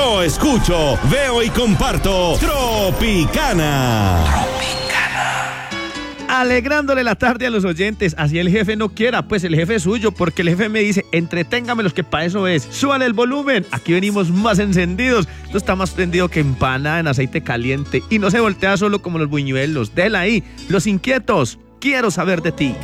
Yo escucho, veo y comparto Tropicana. Alegrándole la tarde a los oyentes, así el jefe no quiera, pues el jefe es suyo, porque el jefe me dice, entreténgame los que para eso es, súbale el volumen, aquí venimos más encendidos, esto está más prendido que empanada en aceite caliente, y no se voltea solo como los buñuelos, déla ahí, los inquietos, quiero saber de ti.